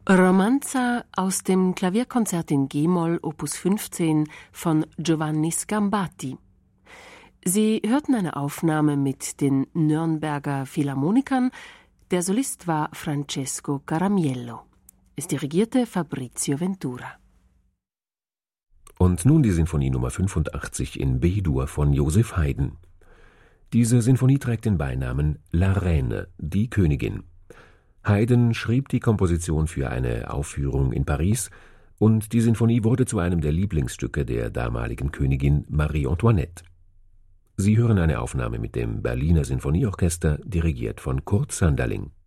Romanza aus dem Klavierkonzert in G-Moll Opus 15 von Giovanni Scambati. Sie hörten eine Aufnahme mit den Nürnberger Philharmonikern. Der Solist war Francesco Caramiello. Es dirigierte Fabrizio Ventura. Und nun die Sinfonie Nummer 85 in B-Dur von Joseph Haydn. Diese Sinfonie trägt den Beinamen La Reine, die Königin. Haydn schrieb die Komposition für eine Aufführung in Paris und die Sinfonie wurde zu einem der Lieblingsstücke der damaligen Königin Marie Antoinette. Sie hören eine Aufnahme mit dem Berliner Sinfonieorchester, dirigiert von Kurt Sanderling.